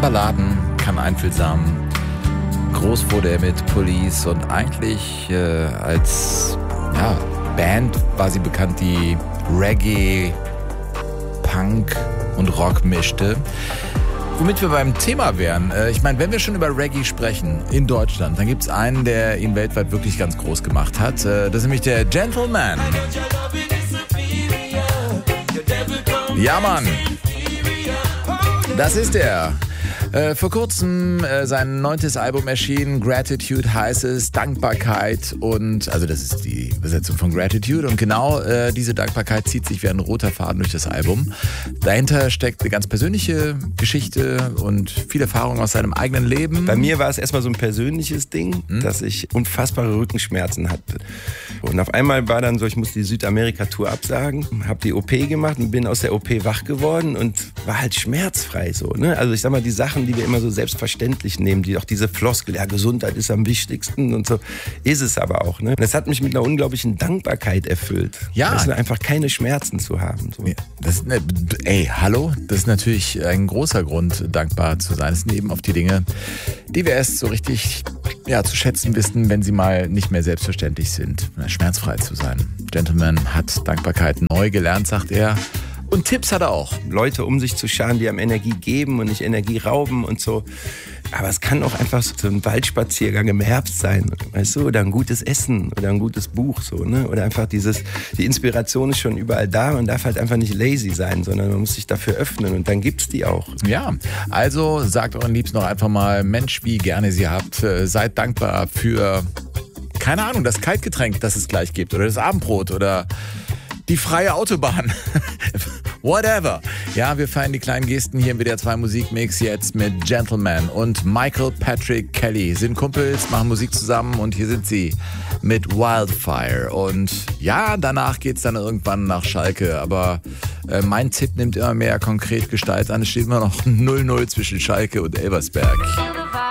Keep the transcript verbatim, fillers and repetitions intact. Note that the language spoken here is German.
Balladen, kann einfühlsam. Groß wurde er mit Police und eigentlich äh, als ja, Band war sie bekannt, die Reggae, Punk und Rock mischte. Womit wir beim Thema wären. Äh, ich meine, wenn wir schon über Reggae sprechen in Deutschland, dann gibt es einen, der ihn weltweit wirklich ganz groß gemacht hat. Äh, das ist nämlich der Gentleman. Ja, Mann. Das ist er. Äh, vor kurzem äh, sein neuntes Album erschienen, Gratitude heißt es, Dankbarkeit und, also das ist die Übersetzung von Gratitude und genau äh, diese Dankbarkeit zieht sich wie ein roter Faden durch das Album. Dahinter steckt eine ganz persönliche Geschichte und viel Erfahrung aus seinem eigenen Leben. Bei mir war es erstmal so ein persönliches Ding, hm? dass ich unfassbare Rückenschmerzen hatte. Und auf einmal war dann so, ich musste die Südamerika-Tour absagen, habe die O P gemacht und bin aus der O P wach geworden und war halt schmerzfrei so, ne? Also ich sag mal, die Sachen, die wir immer so selbstverständlich nehmen, die auch diese Floskel, ja, Gesundheit ist am wichtigsten und so, ist es aber auch, ne? Das hat mich mit einer unglaublichen Dankbarkeit erfüllt. Ja. Das ist einfach keine Schmerzen zu haben. So. Ja, das, ne, ey, hallo? Das ist natürlich ein großer Grund, dankbar zu sein. Das sind eben oft die Dinge, die wir erst so richtig ja, zu schätzen wissen, wenn sie mal nicht mehr selbstverständlich sind. Schmerzfrei zu sein. Gentleman hat Dankbarkeit neu gelernt, sagt er. Und Tipps hat er auch. Leute um sich zu scharen, die einem Energie geben und nicht Energie rauben und so. Aber es kann auch einfach so ein Waldspaziergang im Herbst sein, weißt du, oder ein gutes Essen oder ein gutes Buch, so, ne? Oder einfach dieses, die Inspiration ist schon überall da, man darf halt einfach nicht lazy sein, sondern man muss sich dafür öffnen und dann gibt's die auch. Ja, also sagt euren Liebsten doch einfach mal, Mensch, wie gerne sie habt, seid dankbar für, keine Ahnung, das Kaltgetränk, das es gleich gibt oder das Abendbrot oder die freie Autobahn. Whatever. Ja, wir feiern die kleinen Gesten hier im W D R zwei Musikmix jetzt mit Gentleman und Michael Patrick Kelly. Sind Kumpels, machen Musik zusammen und hier sind sie mit Wildfire. Und ja, danach geht's dann irgendwann nach Schalke. Aber äh, mein Tipp nimmt immer mehr konkret Gestalt an. Es steht immer noch null null zwischen Schalke und Elversberg.